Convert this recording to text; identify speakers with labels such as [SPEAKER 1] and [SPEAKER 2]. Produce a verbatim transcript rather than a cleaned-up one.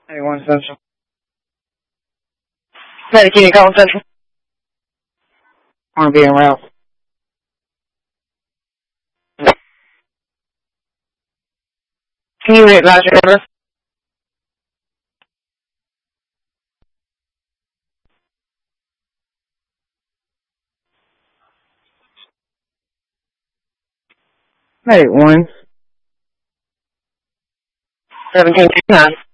[SPEAKER 1] eighty-one Central. Medicine, call Central. Want to be en route. Can you advise your number? eighty-one. seventeen nine.